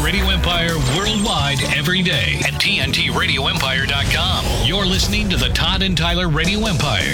Radio Empire worldwide every day at TNTRadioEmpire.com. You're listening to the Todd and Tyler Radio Empire.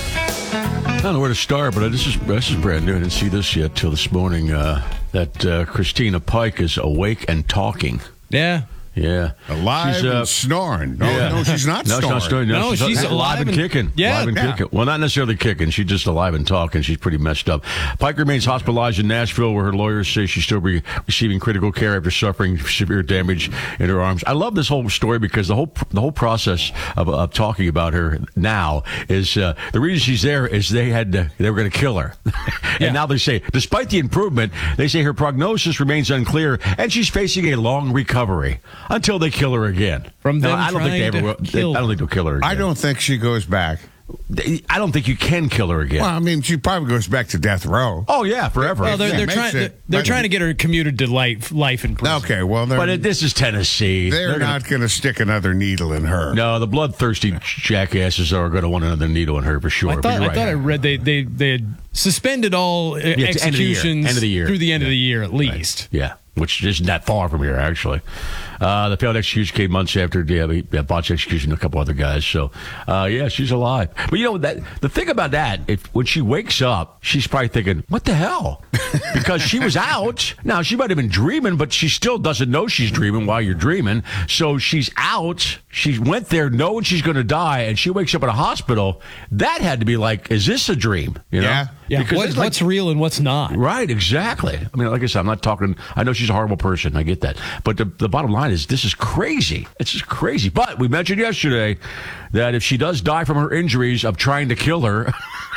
I don't know where to start, but this is brand new. I didn't see this yet till this morning. That Christina Pike is awake and talking. Yeah. Yeah. Alive and snoring. No, she's not snoring. She's not snoring. No, she's alive and kicking. Yeah. Alive and kicking. Well, not necessarily kicking. She's just alive and talking. She's pretty messed up. Pike remains hospitalized in Nashville, where her lawyers say she's still receiving critical care after suffering severe damage in her arms. I love this whole story because the whole process of talking about her now is the reason she's there is they were going to kill her. And now they say, despite the improvement, they say her prognosis remains unclear and she's facing a long recovery until they kill her again. I don't think they ever will. I don't think they'll kill her again. I don't think she goes back. I don't think you can kill her again. Well, I mean, she probably goes back to death row. Oh yeah, forever. Well, they're trying to get her commuted to life in prison. Okay, well, but this is Tennessee. They're not going to stick another needle in her. No, the bloodthirsty jackasses are going to want another needle in her for sure. I thought I read they had suspended all executions end of the year. Through the end of the year at least. Right. Yeah. Which isn't that far from here, actually. The failed execution came months after the botched execution of a couple other guys. So, she's alive. But you know the thing about that, when she wakes up, she's probably thinking, "What the hell?" Because she was out. Now she might have been dreaming, but she still doesn't know she's dreaming while you're dreaming. So she's out. She went there knowing she's going to die, and she wakes up in a hospital. That had to be like, "Is this a dream?" You know? Yeah. What's real and what's not? Right. Exactly. I mean, like I said, I'm not talking. I know she's a horrible person. I get that. But the bottom line is, this is crazy. It's just crazy. But we mentioned yesterday that if she does die from her injuries of trying to kill her,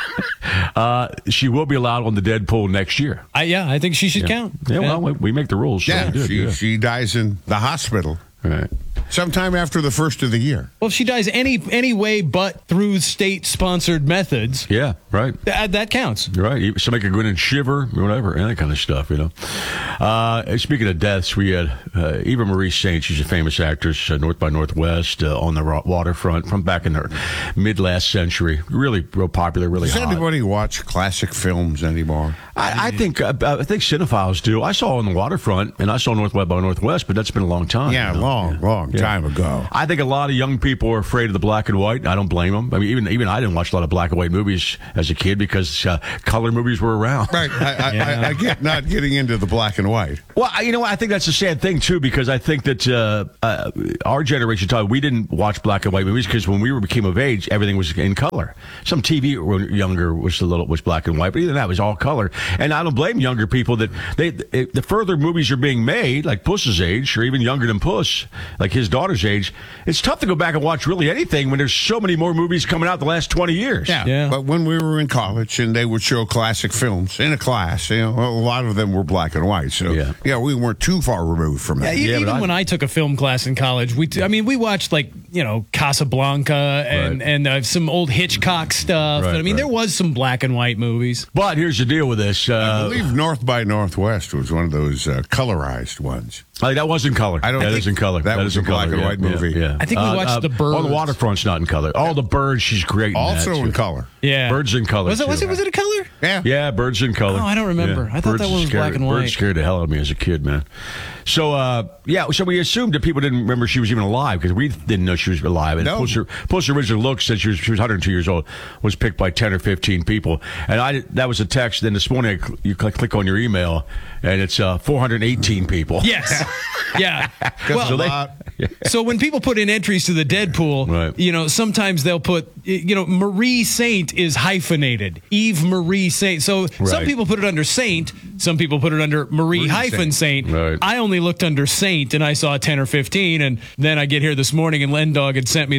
she will be allowed on the dead pool next year. I think she should count. Yeah, well, we make the rules. So she dies in the hospital. Right. Sometime after the first of the year. Well, if she dies any way but through state-sponsored methods. Yeah, right. That counts. Right. Somebody could go in and shiver, whatever, and that kind of stuff, you know. Speaking of deaths, we had Eva Marie Saint. She's a famous actress, North by Northwest, on the waterfront from back in the mid-last century. Really real popular, really hot. Does anybody watch classic films anymore? I think cinephiles do. I saw On the Waterfront, and I saw North by Northwest, but that's been a long time. Yeah, long time ago. I think a lot of young people are afraid of the black and white. I don't blame them. I mean, even I didn't watch a lot of black and white movies as a kid because color movies were around. Right. I get not getting into the black and white. Well, you know what? I think that's a sad thing, too, because I think that our generation, we didn't watch black and white movies because when we became of age, everything was in color. Some TV when younger was black and white, but even that was all color. And I don't blame younger people that the further movies are being made, like Puss's age, or even younger than Puss, like his daughter's age, it's tough to go back and watch really anything when there's so many more movies coming out the last 20 years. Yeah. But when we were in college and they would show classic films in a class, a lot of them were black and white. So, we weren't too far removed from that. Even when I took a film class in college, we watched Casablanca and some old Hitchcock stuff. Right, and, there was some black and white movies. But here's the deal with this. I believe North by Northwest was one of those colorized ones. That was in color. That is in color. That was a black and white movie. Yeah. I think we watched The Birds. On the Waterfront's not in color. The Birds, she's great in also that, in color. Yeah. Birds in color. Was it a color? Yeah. Yeah, Birds in color. Oh, I don't remember. I thought that one was black and white. Birds scared the hell out of me as a kid, man. So, so we assumed that people didn't remember she was even alive because we didn't know she was alive. And Puss original look said she was 102 years old, was picked by 10 or 15 people. And that was a text. Then this morning, you click on your email, and it's 418 people. Yes. Yeah. So when people put in entries to the Deadpool, sometimes they'll put, Marie Saint is hyphenated. Eve Marie Saint. So some people put it under Saint. Some people put it under Marie Saint. Right. I only looked under Saint and I saw 10 or 15. And then I get here this morning and Len Dog had sent me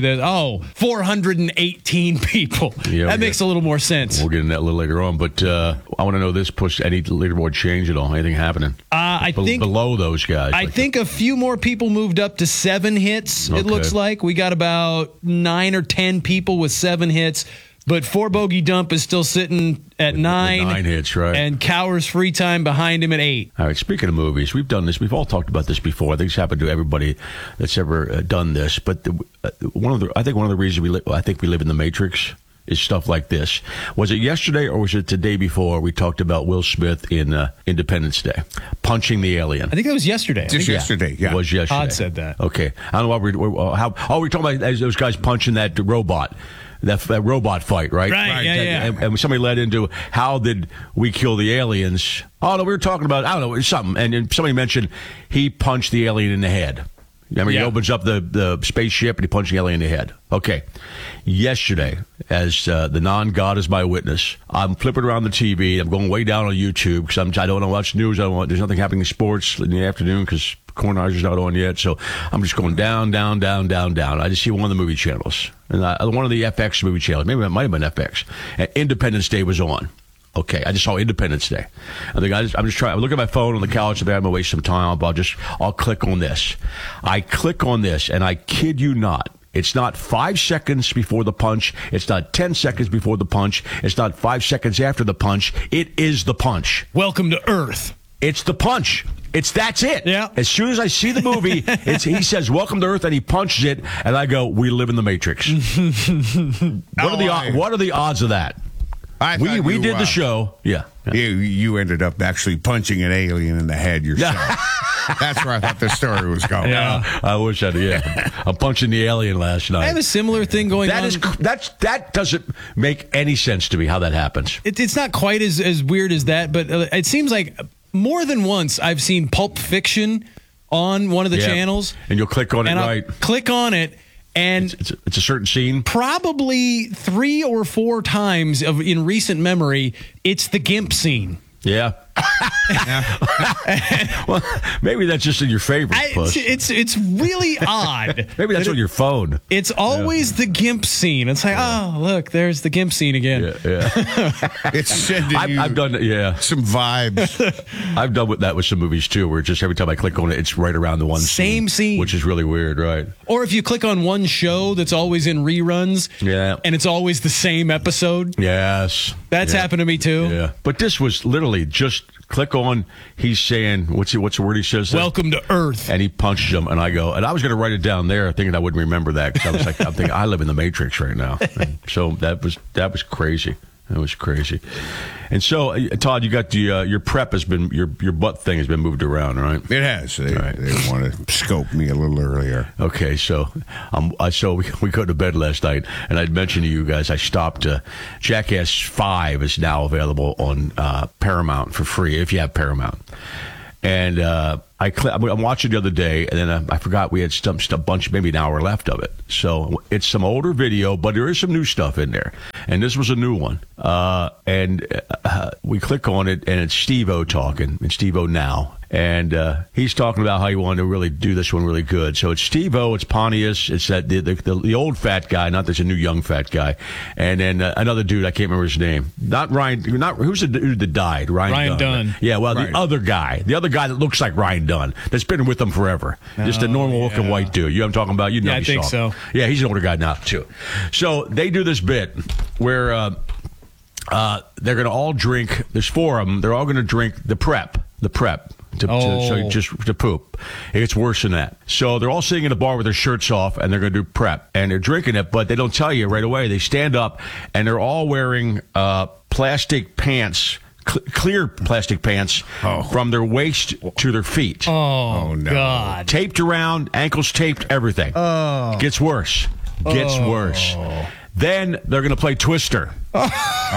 418 people. Yeah, that makes a little more sense. We'll get into that a little later on. But I want to know this, push any leaderboard change at all? Anything happening? I think below those guys. I think a few more people moved up to 7 hits. Okay. It looks like we got about 9 or 10 people with 7 hits. But 4 Bogey Dump is still sitting at 9. 9 hits, right. And Cower's Free Time behind him at 8. All right, speaking of movies, we've done this. We've all talked about this before. I think it's happened to everybody that's ever done this. But I think one of the reasons we live in the Matrix is stuff like this. Was it yesterday or was it the day before we talked about Will Smith in Independence Day punching the alien? I think that was yesterday. Just yesterday, yeah. It was yesterday. Todd said that. Okay. I don't know we're talking about those guys punching that robot. That robot fight, right? Right, yeah. And somebody led into how did we kill the aliens? Oh, no, we were talking about, I don't know, something. And somebody mentioned he punched the alien in the head. Remember, he opens up the spaceship and he punched the alien in the head. Okay. Yesterday, as the non-God is my witness, I'm flipping around the TV. I'm going way down on YouTube because I don't want to watch news. There's nothing happening in sports in the afternoon because Cornhuskers not on yet. So I'm just going down. I just see one of the movie channels. And one of the FX movie channels. Maybe it might have been FX. And Independence Day was on. Okay, I just saw Independence Day. I think I'm just trying. I'm looking at my phone on the couch. I'm going to waste some time. I'll click on this. I click on this, and I kid you not. It's not 5 seconds before the punch. It's not 10 seconds before the punch. It's not 5 seconds after the punch. It is the punch. Welcome to Earth. It's the punch. That's it. Yeah. As soon as I see the movie, he says, "Welcome to Earth," and he punches it, and I go, "We live in the Matrix." What are the odds of that? We did the show. Yeah. You ended up actually punching an alien in the head yourself. That's where I thought the story was going. Yeah. I wish I did. Yeah. I'm punching the alien last night. I have a similar thing going on. That doesn't make any sense to me how that happens. It's not quite as weird as that, but it seems like more than once I've seen Pulp Fiction on one of the channels. And you'll click on it, right? Click on it. And it's a certain scene. Probably 3 or 4 times in recent memory, it's the GIMP scene. Yeah. Well, maybe that's just in your favorite. It's really odd. Maybe that's on your phone. It's always the GIMP scene. It's like, oh, look, there's the GIMP scene again. Yeah. It's sending I've done some vibes. I've done that with some movies too, where just every time I click on it, it's right around the same scene, which is really weird, right? Or if you click on one show that's always in reruns, and it's always the same episode. Yes, that's happened to me too. Yeah, but this was literally just click on. He's saying what's the word he says? Welcome to Earth, and he punched him, and I go, and I was going to write it down there, thinking I wouldn't remember that because I was like, I'm thinking I live in the Matrix right now. And so that was crazy. That was crazy. And so, Todd, you got your prep has been your butt thing has been moved around, right? It has. They want to scope me a little earlier. Okay, so we go to bed last night, and I'd mentioned to you guys I stopped. Jackass 5 is now available on Paramount for free if you have Paramount. And I'm watching the other day, and then I forgot we had a bunch, maybe an hour left of it. So it's some older video, but there is some new stuff in there. And this was a new one. We click on it, and it's Steve-O talking, and Steve-O now. And he's talking about how he wanted to really do this one really good. So it's Steve-O, it's Pontius, it's that the old fat guy, not there's a new young fat guy, and then another dude, I can't remember his name. Not Ryan. Who's the dude that died? Ryan Dunn. Yeah, well, the other guy that looks like Ryan Dunn, that's been with them forever, just a normal looking white dude. You know what I'm talking about? You know, I think so. Yeah, he's an older guy now too. So they do this bit where they're going to all drink. There's 4 of them. They're all going to drink the prep. To poop. It gets worse than that. So they're all sitting in a bar with their shirts off, and they're going to do prep, and they're drinking it, but they don't tell you right away. They stand up, and they're all wearing plastic pants, clear plastic pants, from their waist to their feet. Oh no! God! Taped around, ankles taped, everything. Oh, gets worse. Worse. Then they're going to play Twister. Now,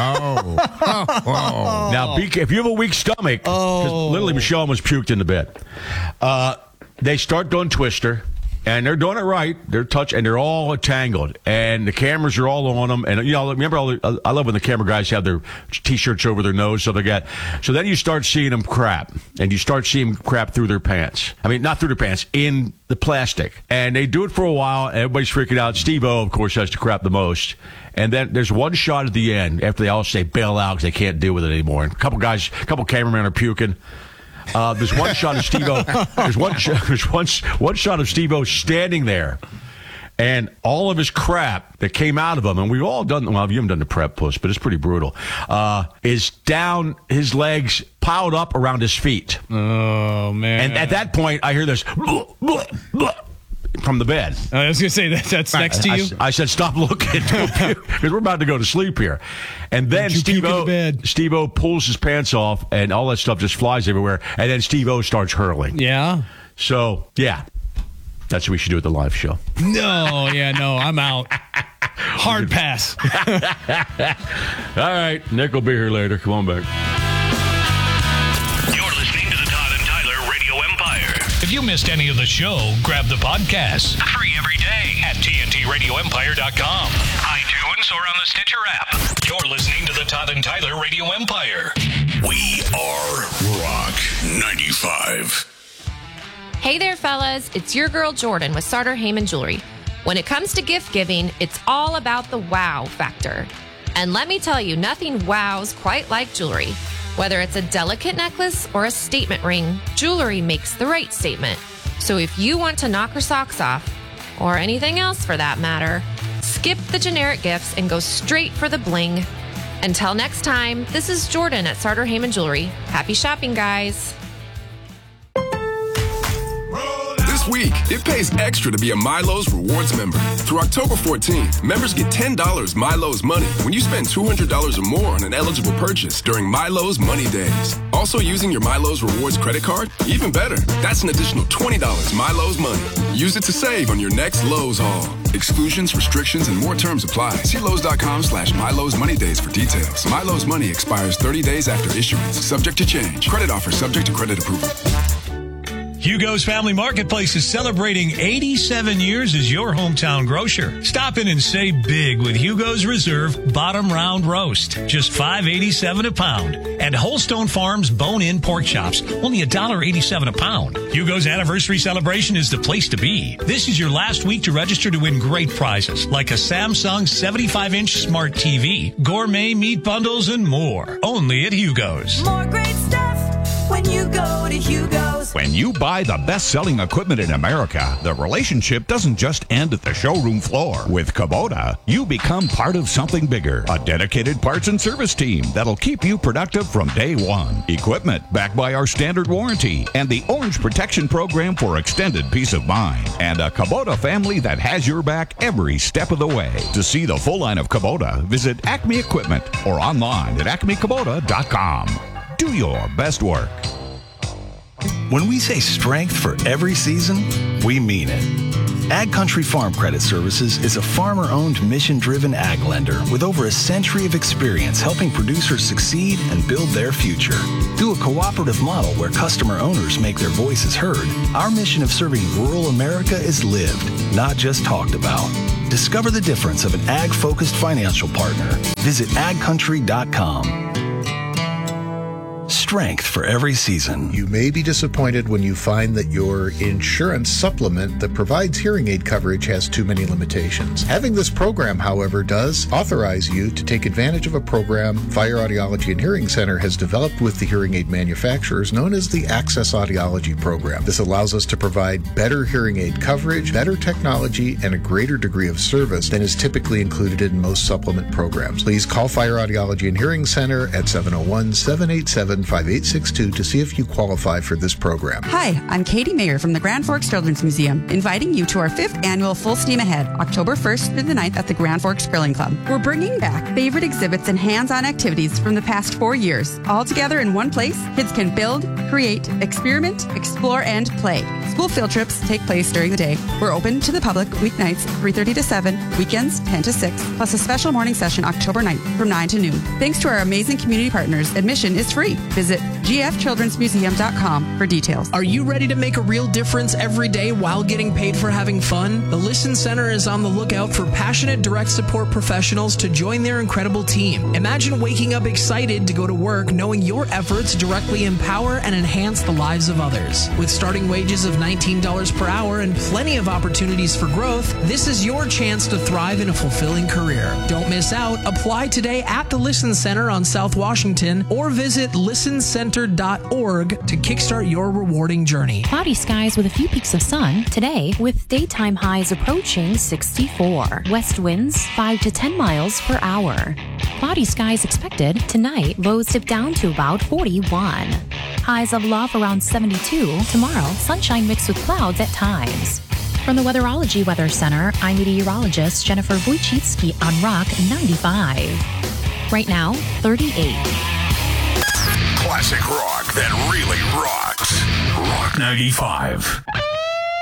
if you have a weak stomach, because literally Michelle almost puked in the bed. They start doing Twister, and they're doing it right. They're and they're all tangled, and the cameras are all on them. And remember, I love when the camera guys have their T-shirts over their nose, so then you start seeing them crap, and you start seeing them crap through their pants. I mean, not through their pants, in the plastic. And they do it for a while, and everybody's freaking out. Steve-O, of course, has to crap the most. And then there's one shot at the end after they all say bail out because they can't deal with it anymore. And a couple cameramen are puking. There's one shot of Steve-O. There's one shot of Steve-O standing there, and all of his crap that came out of him, and we've all done. Well, you haven't done the prep, puss, but it's pretty brutal. Is down his legs, piled up around his feet. Oh man! And at that point, I hear this. from the bed. I was going to say that's next to you. I said, stop looking, because we're about to go to sleep here. And then Steve-O pulls his pants off, and all that stuff just flies everywhere. And then Steve-O starts hurling. Yeah. So, yeah. That's what we should do at the live show. No, I'm out. Hard pass. All right, Nick will be here later. Come on back. You're listening to the Todd and Tyler Radio Empire. If you missed any of the show, grab the podcast. Free every day at TNTRadioEmpire.com, iTunes, or on the Stitcher app. You're listening to the Todd and Tyler Radio Empire. We are Rock 95. Hey there, fellas. It's your girl, Jordan, with Sartor Heyman Jewelry. When it comes to gift giving, it's all about the wow factor. And let me tell you, nothing wows quite like jewelry. Whether it's a delicate necklace or a statement ring, jewelry makes the right statement. So if you want to knock her socks off, or anything else for that matter, skip the generic gifts and go straight for the bling. Until next time, this is Jordan at Sartor Heyman Jewelry. Happy shopping, guys. This week, it pays extra to be a Milo's Rewards member. Through October 14th, members get $10 Milo's Money when you spend $200 or more on an eligible purchase during Milo's Money Days. Also using your Milo's Rewards credit card? Even better, that's an additional $20 Milo's Money. Use it to save on your next Lowe's haul. Exclusions, restrictions, and more terms apply. See Lowe's.com/Milo's Money Days for details. Milo's Money expires 30 days after issuance. Subject to change. Credit offer subject to credit approval. Hugo's Family Marketplace is celebrating 87 years as your hometown grocer. Stop in and save big with Hugo's Reserve Bottom Round Roast, just $5.87 a pound. And Holstone Farms Bone-In Pork Chops, only $1.87 a pound. Hugo's anniversary celebration is the place to be. This is your last week to register to win great prizes, like a Samsung 75-inch smart TV, gourmet meat bundles, and more. Only at Hugo's. More great stuff when you go to Hugo's. When you buy the best-selling equipment in America, the relationship doesn't just end at the showroom floor. With Kubota, you become part of something bigger. A dedicated parts and service team that'll keep you productive from day one. Equipment backed by our standard warranty and the Orange Protection Program for extended peace of mind. And a Kubota family that has your back every step of the way. To see the full line of Kubota, visit Acme Equipment or online at acmekubota.com. Do your best work. When we say strength for every season, we mean it. Ag Country Farm Credit Services is a farmer-owned, mission-driven ag lender with over a century of experience helping producers succeed and build their future. Through a cooperative model where customer owners make their voices heard, our mission of serving rural America is lived, not just talked about. Discover the difference of an ag-focused financial partner. Visit agcountry.com. Strength for every season. You may be disappointed when you find that your insurance supplement that provides hearing aid coverage has too many limitations. Having this program, however, does authorize you to take advantage of a program Fire Audiology and Hearing Center has developed with the hearing aid manufacturers known as the Access Audiology Program. This allows us to provide better hearing aid coverage, better technology, and a greater degree of service than is typically included in most supplement programs. Please call Fire Audiology and Hearing Center at 701-787-5862 to see if you qualify for this program. Hi, I'm Katie Mayer from the Grand Forks Children's Museum, inviting you to our 5th annual Full Steam Ahead, October 1st through the 9th at the Grand Forks Grilling Club. We're bringing back favorite exhibits and hands-on activities from the past 4 years. All together in one place, kids can build, create, experiment, explore, and play. School field trips take place during the day. We're open to the public weeknights 3:30 to 7, weekends 10 to 6, plus a special morning session October 9th from 9 to noon. Thanks to our amazing community partners, admission is free. Visit gfchildrensmuseum.com for details. Are you ready to make a real difference every day while getting paid for having fun? The Listen Center is on the lookout for passionate direct support professionals to join their incredible team. Imagine waking up excited to go to work knowing your efforts directly empower and enhance the lives of others. With starting wages of $19 per hour and plenty of opportunities for growth, this is your chance to thrive in a fulfilling career. Don't miss out. Apply today at the Listen Center on South Washington or visit listencenter.org to kickstart your rewarding journey. Cloudy skies with a few peaks of sun today, with daytime highs approaching 64. West winds 5 to 10 miles per hour. Cloudy skies expected tonight. Lows dip down to about 41. Highs level off around 72. Tomorrow, sunshine mixed with clouds at times. From the Weatherology Weather Center, I'm meteorologist Jennifer Wojcicki on Rock 95. Right now, 38. Classic rock that really rocks. Rock 95.